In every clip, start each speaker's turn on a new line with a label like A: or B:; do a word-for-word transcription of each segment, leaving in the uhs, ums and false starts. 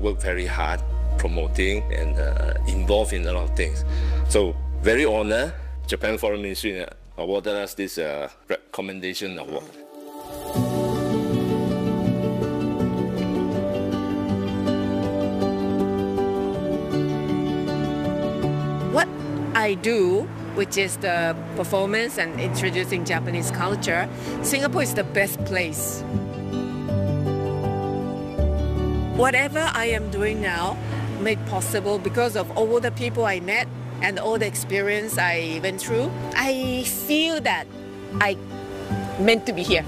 A: worked very hard promoting and uh, involved in a lot of things. So very honored, Japan Foreign Ministry awarded us this uh, recommendation award.
B: What I do, which is the performance and introducing Japanese culture, Singapore is the best place. Whatever I am doing now made possible because of all the people I met and all the experience I went through. I feel that I meant to be here.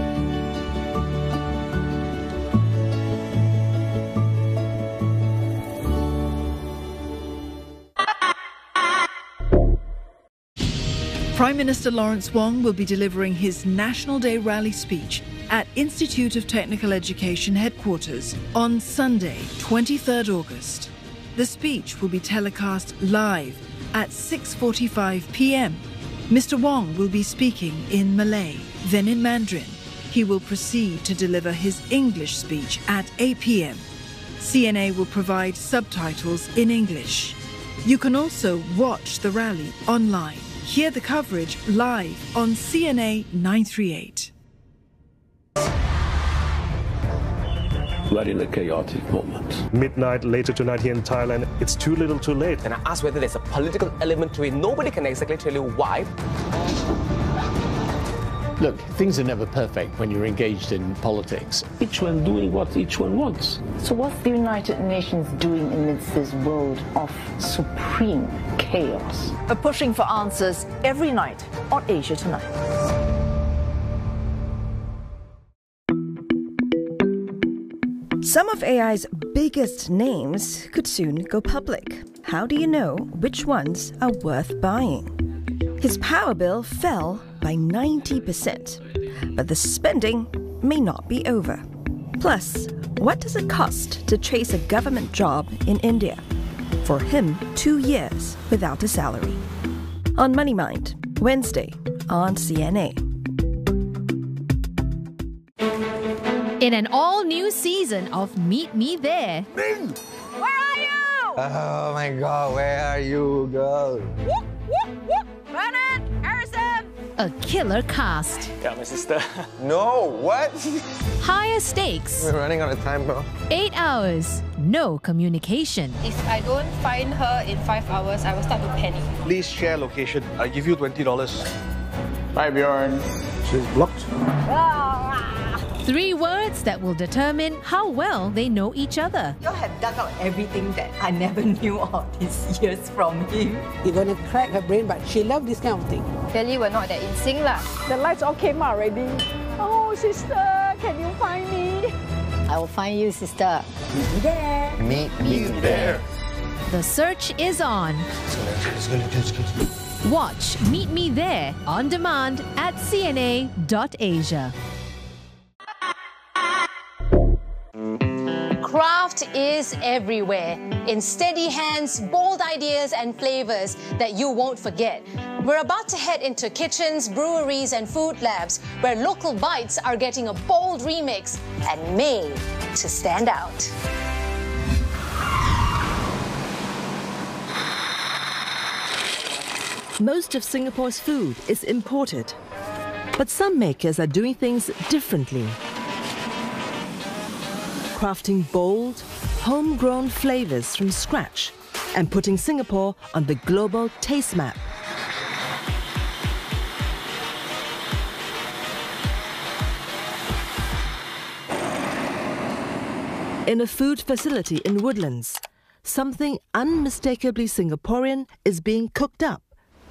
C: Prime Minister Lawrence Wong will be delivering his National Day rally speech at Institute of Technical Education headquarters on Sunday, twenty-third August. The speech will be telecast live at six forty-five p m Mister Wong will be speaking in Malay, then in Mandarin. He will proceed to deliver his English speech at eight p m C N A will provide subtitles in English. You can also watch the rally online. Hear the coverage live on C N A nine thirty-eight.
D: We're in a chaotic moment.
E: Midnight later tonight here in Thailand, it's too little too late.
F: And I asked whether there's a political element to it. Nobody can exactly tell you why.
D: Look, things are never perfect when you're engaged in politics. Each one doing what each one wants.
G: So what's the United Nations doing amidst this world of supreme chaos?
H: We're pushing for answers every night on Asia Tonight.
I: Some of A I's biggest names could soon go public. How do you know which ones are worth buying? His power bill fell by ninety percent, but the spending may not be over. Plus, what does it cost to chase a government job in India? For him, two years without a salary. On Money Mind, Wednesday on C N A.
J: In an all-new season of Meet Me There.
K: Ming!
H: Where are you?
K: Oh my God, where are you, girl?
H: Whoop, whoop, whoop. Bernard, Harrison.
J: A killer cast.
F: Yeah, my sister.
K: No, what?
J: Higher stakes.
K: We're running out of time, bro.
J: Eight hours. No communication.
L: If I don't find her in five hours, I will start to panic.
E: Please share location. I give you twenty dollars.
K: Bye, Bjorn.
E: She's blocked.
J: Three words that will determine how well they know each other.
H: You have dug out everything that I never knew all these years from him.
M: You're going to crack her brain, but she loves this kind of thing.
L: Clearly, we're not that in sync lah.
M: The lights all came out already. Oh, sister, can you find me?
G: I will find you, sister.
M: Meet me there.
K: Meet me there.
J: The search is on. Watch Meet Me There on demand at C N A dot Asia.
N: Craft is everywhere, in steady hands, bold ideas and flavors that you won't forget. We're about to head into kitchens, breweries and food labs where local bites are getting a bold remix and made to stand out.
O: Most of Singapore's food is imported, but some makers are doing things differently. Crafting bold, homegrown flavors from scratch and putting Singapore on the global taste map. In a food facility in Woodlands, something unmistakably Singaporean is being cooked up.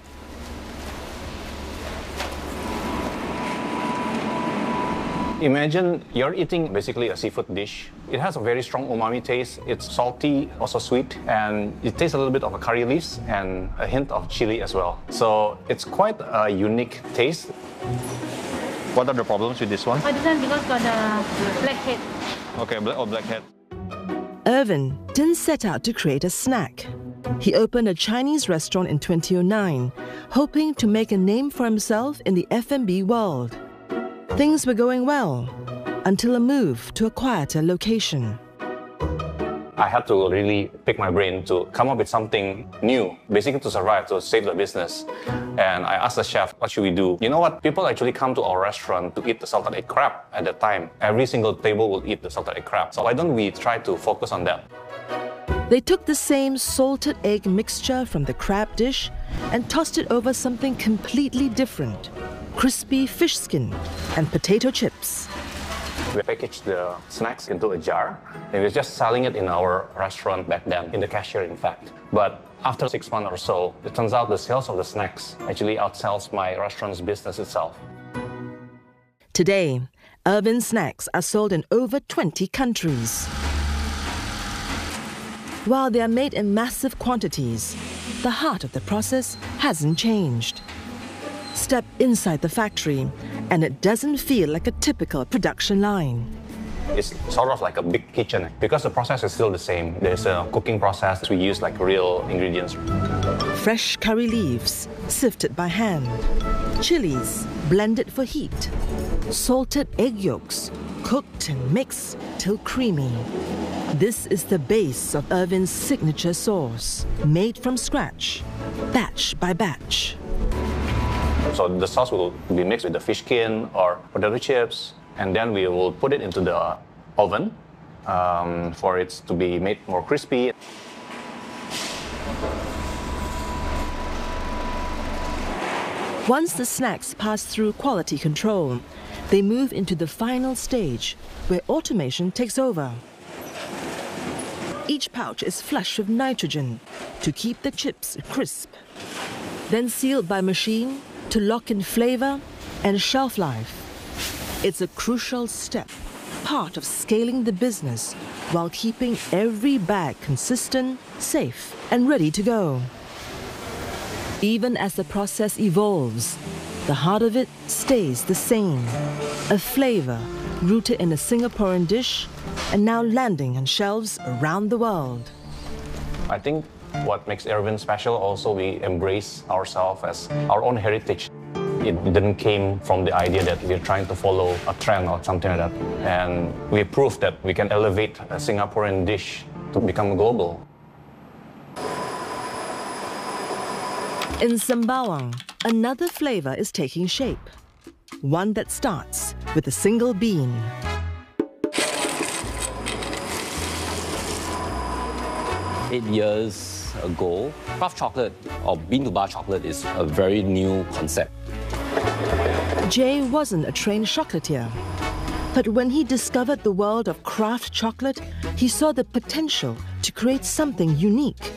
P: Imagine you're eating basically a seafood dish. It has a very strong umami taste. It's salty, also sweet, and it tastes a little bit of a curry leaves and a hint of chili as well. So it's quite a unique taste. What are the problems with this one?
Q: Oh, this one because got the black head.
P: Okay, black or black head.
O: Irvin didn't set out to create a snack. He opened a Chinese restaurant in twenty oh nine, hoping to make a name for himself in the F and B world. Things were going well, until a move to a quieter location.
P: I had to really pick my brain to come up with something new, basically to survive, to save the business. And I asked the chef, what should we do? You know what? People actually come to our restaurant to eat the salted egg crab at that time. Every single table will eat the salted egg crab. So why don't we try to focus on that?
O: They took the same salted egg mixture from the crab dish and tossed it over something completely different: crispy fish skin and potato chips.
P: We packaged the snacks into a jar, and we were just selling it in our restaurant back then, in the cashier in fact. But after six months or so, it turns out the sales of the snacks actually outsells my restaurant's business itself.
O: Today, Irvin snacks are sold in over twenty countries. While they are made in massive quantities, the heart of the process hasn't changed. Step inside the factory, and it doesn't feel like a typical production line.
P: It's sort of like a big kitchen because the process is still the same. There's a cooking process. We use like real ingredients.
O: Fresh curry leaves, sifted by hand. Chilies, blended for heat. Salted egg yolks, cooked and mixed till creamy. This is the base of Irvin's signature sauce, made from scratch, batch by batch.
P: So the sauce will be mixed with the fish skin or potato chips, and then we will put it into the oven um, for it to be made more crispy.
O: Once the snacks pass through quality control, they move into the final stage, where automation takes over. Each pouch is flushed with nitrogen to keep the chips crisp, then sealed by machine to lock in flavor and shelf life. It's a crucial step, part of scaling the business while keeping every bag consistent, safe, and ready to go. Even as the process evolves, the heart of it stays the same. A flavor rooted in a Singaporean dish and now landing on shelves around the world.
P: I think what makes Irvin special also, we embrace ourselves as our own heritage. It didn't come from the idea that we're trying to follow a trend or something like that. And we proved that we can elevate a Singaporean dish to become global.
O: In Sembawang, another flavor is taking shape. One that starts with a single bean.
R: Eight years ago, craft chocolate or bean-to-bar chocolate is a very new concept.
O: Jay wasn't a trained chocolatier, but when he discovered the world of craft chocolate, he saw the potential to create something unique.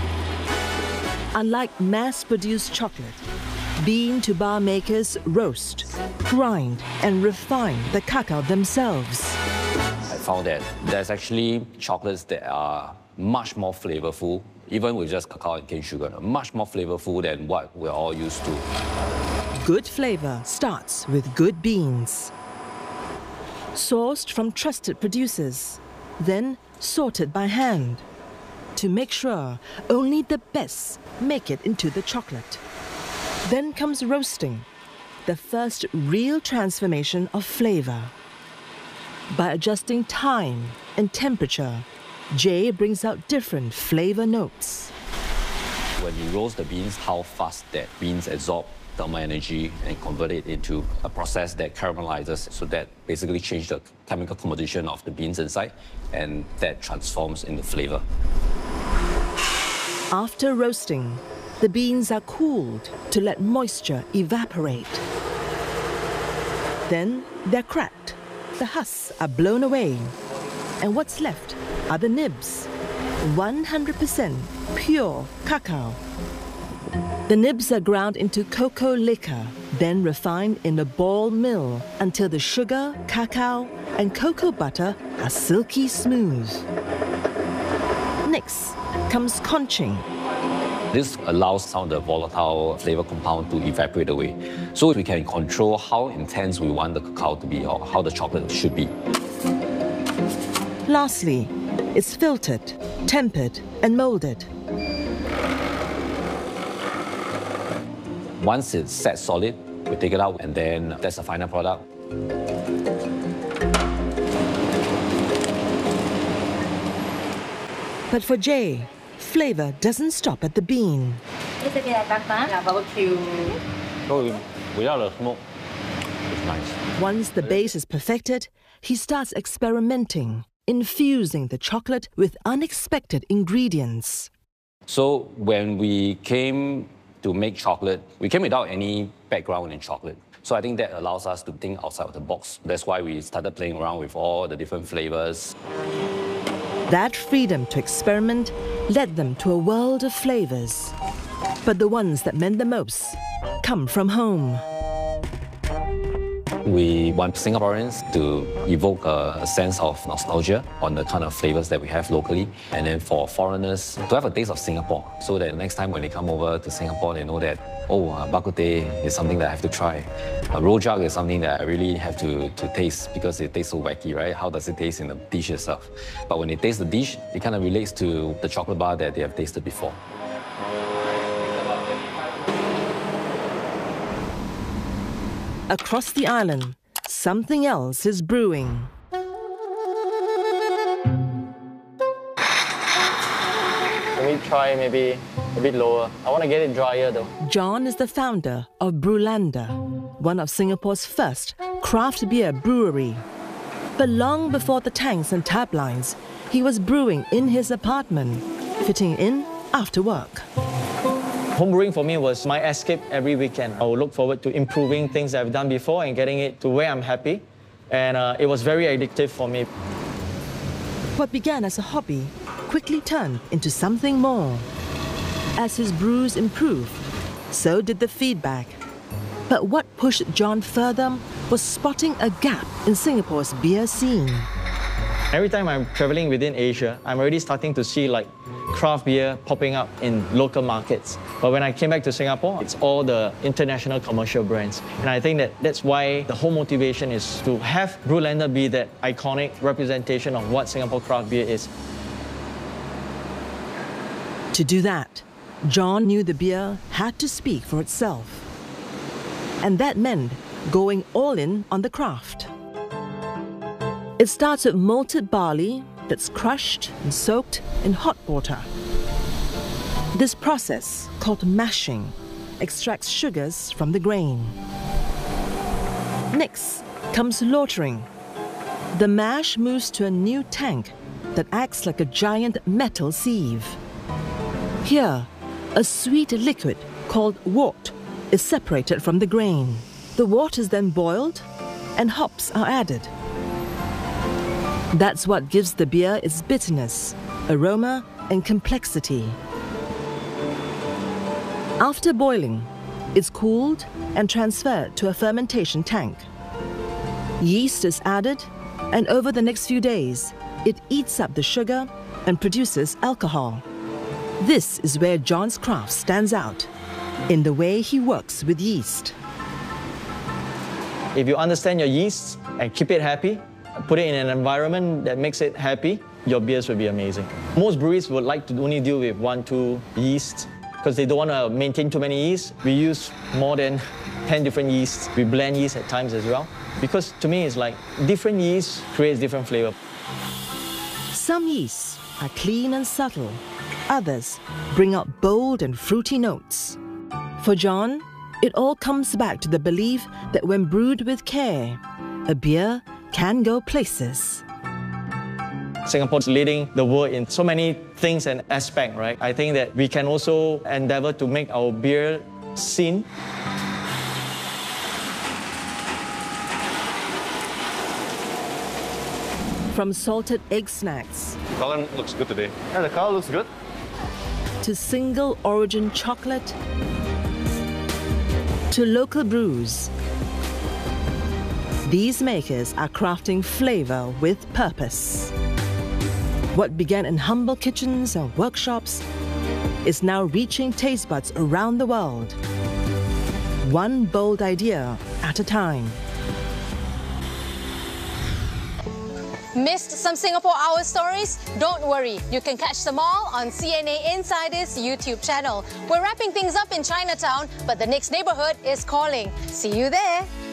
O: Unlike mass-produced chocolate, bean-to-bar makers roast, grind, and refine the cacao themselves.
R: I found that there's actually chocolates that are much more flavorful, even with just cacao and cane sugar, much more flavorful than what we're all used to.
O: Good flavor starts with good beans. Sourced from trusted producers, then sorted by hand to make sure only the best make it into the chocolate. Then comes roasting, the first real transformation of flavor. By adjusting time and temperature, Jay brings out different flavor notes.
R: When you roast the beans, how fast that beans absorb thermal energy and convert it into a process that caramelizes, so that basically changes the chemical composition of the beans inside, and that transforms into flavor.
O: After roasting, the beans are cooled to let moisture evaporate. Then they're cracked, the husks are blown away, and what's left are the nibs, one hundred percent pure cacao. The nibs are ground into cocoa liquor, then refined in a ball mill until the sugar, cacao, and cocoa butter are silky smooth. Next comes conching.
R: This allows some of the volatile flavor compound to evaporate away, so we can control how intense we want the cacao to be or how the chocolate should be.
O: Lastly, it's filtered, tempered, and molded.
R: Once it's set solid, we take it out, and then that's the final product.
O: But for Jay, flavor doesn't stop at the bean.
Q: Barbecue.
R: So without the smoke, it's nice.
O: Once the base is perfected, he starts experimenting, infusing the chocolate with unexpected ingredients.
R: So when we came to make chocolate, we came without any background in chocolate. So I think that allows us to think outside of the box. That's why we started playing around with all the different flavors.
O: That freedom to experiment led them to a world of flavors. But the ones that meant the most come from home.
R: We want Singaporeans to evoke a, a sense of nostalgia on the kind of flavors that we have locally. And then for foreigners, to have a taste of Singapore, so that next time when they come over to Singapore, they know that, oh, uh, bak kut teh is something that I have to try. Uh, rojak is something that I really have to, to taste because it tastes so wacky, right? How does it taste in the dish itself? But when they taste the dish, it kind of relates to the chocolate bar that they have tasted before.
O: Across the island, something else is brewing.
S: Let me try maybe a bit lower. I want to get it drier though.
O: John is the founder of Brewlander, one of Singapore's first craft beer brewery. But long before the tanks and tap lines, he was brewing in his apartment, fitting in after work.
S: Homebrewing for me was my escape every weekend. I would look forward to improving things I've done before and getting it to where I'm happy. And uh, it was very addictive for me.
O: What began as a hobby quickly turned into something more. As his brews improved, so did the feedback. But what pushed John further was spotting a gap in Singapore's beer scene.
S: Every time I'm traveling within Asia, I'm already starting to see like craft beer popping up in local markets. But when I came back to Singapore, it's all the international commercial brands. And I think that that's why the whole motivation is to have Brewlander be that iconic representation of what Singapore craft beer is.
O: To do that, John knew the beer had to speak for itself. And that meant going all in on the craft. It starts with malted barley that's crushed and soaked in hot water. This process, called mashing, extracts sugars from the grain. Next comes lautering. The mash moves to a new tank that acts like a giant metal sieve. Here, a sweet liquid called wort is separated from the grain. The wort is then boiled and hops are added. That's what gives the beer its bitterness, aroma, and complexity. After boiling, it's cooled and transferred to a fermentation tank. Yeast is added, and over the next few days, it eats up the sugar and produces alcohol. This is where John's craft stands out, in the way he works with yeast.
S: If you understand your yeast and keep it happy, put it in an environment that makes it happy, your beers will be amazing. Most breweries would like to only deal with one, two yeasts because they don't want to maintain too many yeasts. We use more than ten different yeasts. We blend yeast at times as well. Because to me, it's like different yeast creates different flavor.
O: Some yeasts are clean and subtle. Others bring out bold and fruity notes. For John, it all comes back to the belief that when brewed with care, a beer can go places.
S: Singapore's leading the world in so many things and aspects, right? I think that we can also endeavor to make our beer scene
O: from salted egg snacks.
P: The color looks good today.
K: Yeah, the color looks good.
O: To single origin chocolate, to local brews. These makers are crafting flavor with purpose. What began in humble kitchens and workshops is now reaching taste buds around the world, one bold idea at a time.
N: Missed some Singapore Hour stories? Don't worry, you can catch them all on C N A Insider's YouTube channel. We're wrapping things up in Chinatown, but the next neighborhood is calling. See you there.